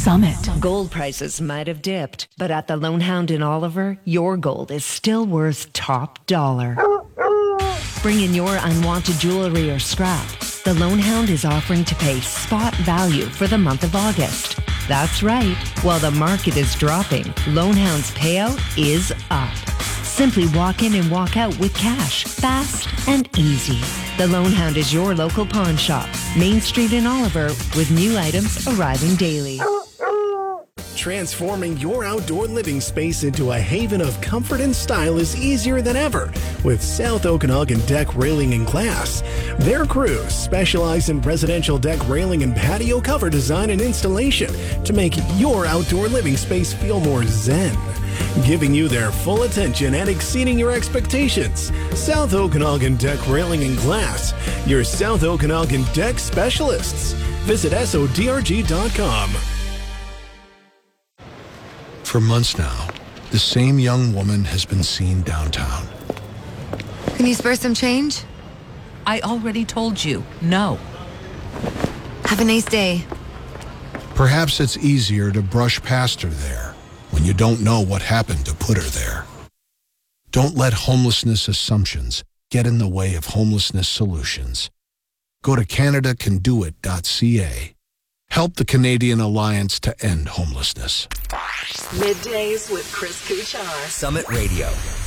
Summit. Gold prices might have dipped, but at the Lone Hound in Oliver, your gold is still worth top dollar. Bring in your unwanted jewelry or scrap. The Lone Hound is offering to pay spot value for the month of August. That's right. While the market is dropping, Lone Hound's payout is up. Simply walk in and walk out with cash, fast and easy. The Lone Hound is your local pawn shop, Main Street in Oliver, with new items arriving daily. Transforming your outdoor living space into a haven of comfort and style is easier than ever with South Okanagan Deck Railing and Glass. Their crews specialize in residential deck railing and patio cover design and installation to make your outdoor living space feel more zen. Giving you their full attention and exceeding your expectations. South Okanagan Deck Railing and Glass, your South Okanagan Deck specialists. Visit SODRG.com. For months now, the same young woman has been seen downtown. Can you spare some change? I already told you, no. Have a nice day. Perhaps it's easier to brush past her there when you don't know what happened to put her there. Don't let homelessness assumptions get in the way of homelessness solutions. Go to CanadaCanDoIt.ca. Help the Canadian Alliance to End Homelessness. Middays with Chris Kuchar. Summit Radio.